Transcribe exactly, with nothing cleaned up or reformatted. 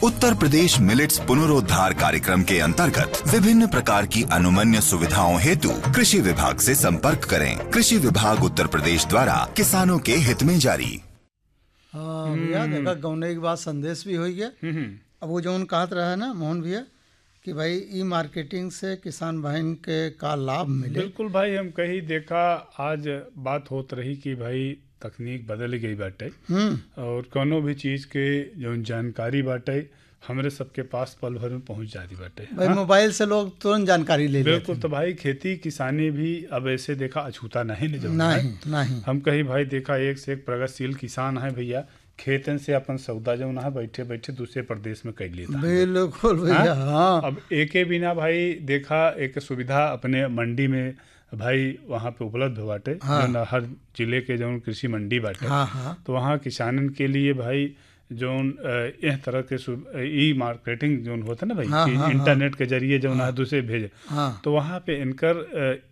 Uttar Pradesh millets पुनरोद्धार कार्यक्रम के अंतर्गत विभिन्न प्रकार की अनुमन्य सुविधाओं हेतु कृषि विभाग से संपर्क करें। कृषि विभाग उत्तर प्रदेश द्वारा किसानों के हित में जारी। हाँ भैया, देखा गौने के बाद संदेश भी हो गया। अब वो जो कहत रहा है ना मोहन भैया कि भाई ई मार्केटिंग से किसान बहन के का लाभ मिले। बिल्कुल भाई, हम कहीं देखा आज बात होत रही कि भाई तकनीक बदल गई बाटे और कोनो भी चीज के जो जानकारी बाटे हमरे सबके पास पल भर में पहुंच जाती बाटे। भाई मोबाइल से लोग तुरंत जानकारी ले लेते। बिल्कुल, तो भाई खेती किसानी भी अब ऐसे देखा अछूता नहीं न नहीं नहीं हम कहीं भाई देखा एक से एक प्रगतिशील किसान है भैया, खेतन से अपन सौदा जो ना बैठे बैठे दूसरे प्रदेश में कर लेता। बिल्कुल भैया। हाँ, अब एके बिना भाई देखा एक सुविधा अपने मंडी में भाई वहाँ पे उपलब्ध बाटे। हाँ। जो हर जिले के जो कृषि मंडी बाटे। हाँ हाँ। तो वहाँ किसानन के लिए भाई जो इस तरह के ई मार्केटिंग जो होता है ना भाई, हाँ, कि हाँ, इंटरनेट के जरिए जो ना दूसरे भेजे। हाँ। तो वहाँ पे इनकर